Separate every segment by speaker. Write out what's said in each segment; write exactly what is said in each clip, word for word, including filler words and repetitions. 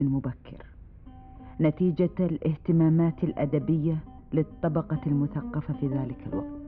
Speaker 1: مبكر نتيجة الاهتمامات الأدبية للطبقة المثقفة في ذلك الوقت.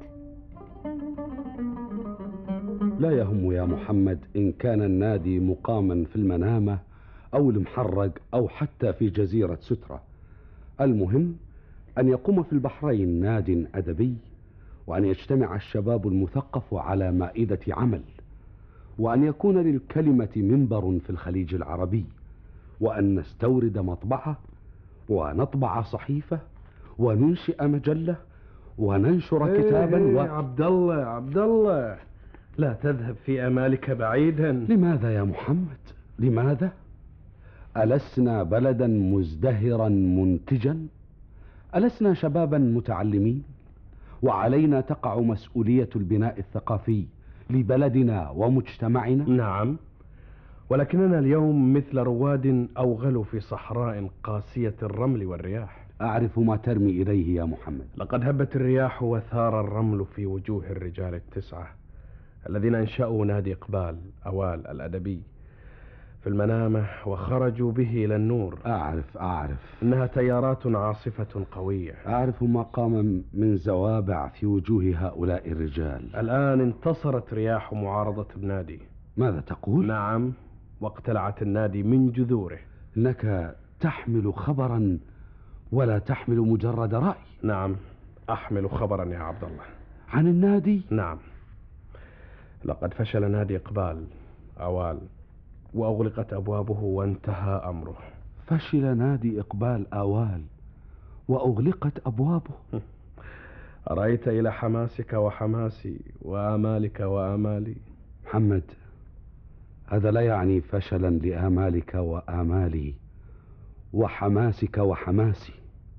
Speaker 2: لا يهم يا محمد إن كان النادي مقاما في المنامة أو المحرق أو حتى في جزيرة سترة، المهم أن يقوم في البحرين ناد أدبي، وأن يجتمع الشباب المثقف على مائدة عمل، وأن يكون للكلمة منبر في الخليج العربي، وأن نستورد مطبعة ونطبع صحيفة وننشئ مجلة وننشر
Speaker 3: ايه
Speaker 2: كتابا
Speaker 3: ايه
Speaker 2: و...
Speaker 3: عبد الله عبد الله، لا تذهب في أمالك بعيدا.
Speaker 2: لماذا يا محمد؟ لماذا؟ ألسنا بلدا مزدهرا منتجا؟ ألسنا شبابا متعلمين؟ وعلينا تقع مسؤولية البناء الثقافي لبلدنا ومجتمعنا.
Speaker 3: نعم، ولكننا اليوم مثل رواد أوغلوا في صحراء قاسية الرمل والرياح.
Speaker 2: أعرف ما ترمي إليه يا محمد.
Speaker 3: لقد هبت الرياح وثار الرمل في وجوه الرجال التسعة الذين أنشأوا نادي إقبال أوال الأدبي في المنامة وخرجوا به إلى النور.
Speaker 2: أعرف أعرف
Speaker 3: إنها تيارات عاصفة قوية.
Speaker 2: أعرف ما قام من زوابع في وجوه هؤلاء الرجال.
Speaker 3: الآن انتصرت رياح معارضة النادي.
Speaker 2: ماذا تقول؟
Speaker 3: نعم، واقتلعت النادي من جذوره.
Speaker 2: إنك تحمل خبرا ولا تحمل مجرد رأي.
Speaker 3: نعم، أحمل خبرا يا عبد الله.
Speaker 2: عن النادي؟
Speaker 3: نعم، لقد فشل نادي إقبال أوال وأغلقت أبوابه وانتهى أمره.
Speaker 2: فشل نادي إقبال آوال وأغلقت أبوابه.
Speaker 3: أرأيت إلى حماسك وحماسي وآمالك وآمالي.
Speaker 2: محمد، هذا لا يعني فشلا لآمالك وآمالي وحماسك وحماسي.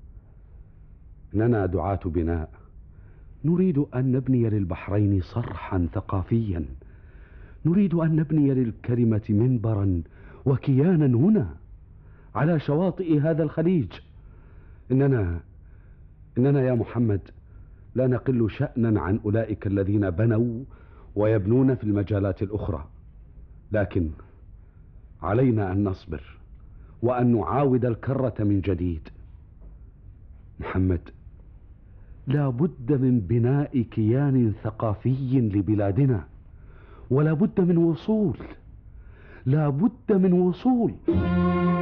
Speaker 2: إننا دعاة بناء، نريد أن نبني للبحرين صرحا ثقافيا، نريد أن نبني للكلمة منبرا وكيانا هنا على شواطئ هذا الخليج. إننا إننا يا محمد لا نقل شأنا عن أولئك الذين بنوا ويبنون في المجالات الأخرى، لكن علينا أن نصبر وأن نعاود الكرة من جديد. محمد، لا بد من بناء كيان ثقافي لبلادنا، ولا بد من وصول لا بد من وصول